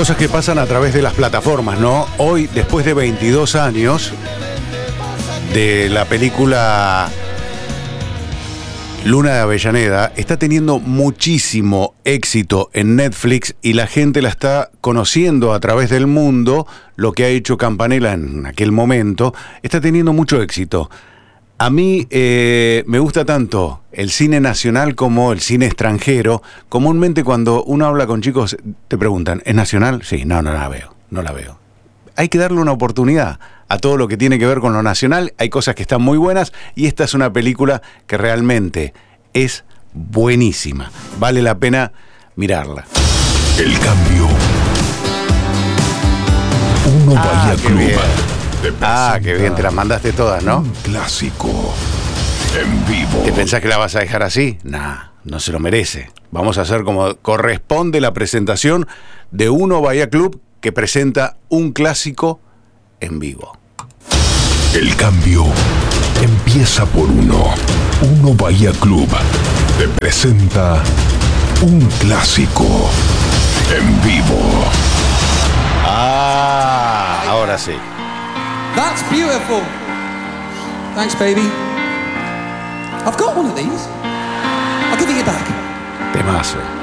Cosas que pasan a través de las plataformas, ¿no? Hoy, después de 22 años de la película Luna de Avellaneda, está teniendo muchísimo éxito en Netflix y la gente la está conociendo a través del mundo. Lo que ha hecho Campanella en aquel momento está teniendo mucho éxito. A mí me gusta tanto el cine nacional como el cine extranjero. Comúnmente cuando uno habla con chicos te preguntan, ¿es nacional? Sí, no la veo. Hay que darle una oportunidad a todo lo que tiene que ver con lo nacional. Hay cosas que están muy buenas y esta es una película que realmente es buenísima. Vale la pena mirarla. El cambio. Uno Bahía Club. Qué bien, te las mandaste todas, ¿no? Un clásico en vivo. ¿Te pensás que la vas a dejar así? Nah, no se lo merece. Vamos a hacer como corresponde la presentación de Uno Bahía Club, que presenta un clásico en vivo. El cambio empieza por uno. Uno Bahía Club te presenta un clásico en vivo. Ahora sí. That's beautiful. Thanks, baby. I've got one of these. I'll give it you back. Temazo.